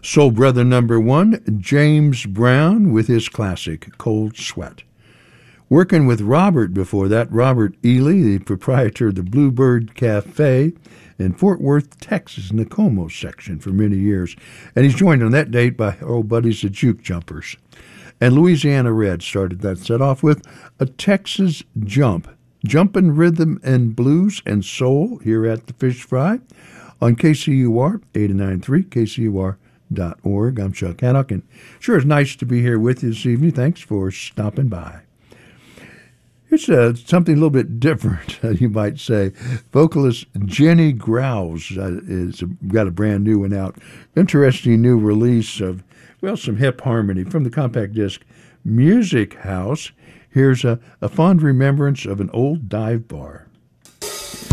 Soul Brother number 1, James Brown, with his classic, Cold Sweat. Working with Robert before that, Robert Ely, the proprietor of the Bluebird Cafe in Fort Worth, Texas, in the Como section for many years. And he's joined on that date by our old buddies, the Juke Jumpers. And Louisiana Red started that set off with a Texas Jump. Jumpin' Rhythm and Blues and Soul here at the Fish Fry on KCUR 89.3, KCUR.org. I'm Chuck Hannock, and sure it's nice to be here with you this evening. Thanks for stopping by. It's something a little bit different, you might say. Vocalist Jenny Grouse has got a brand new one out. Interesting new release of, well, some hip harmony from the compact disc Music House. Here's a fond remembrance of an old dive bar.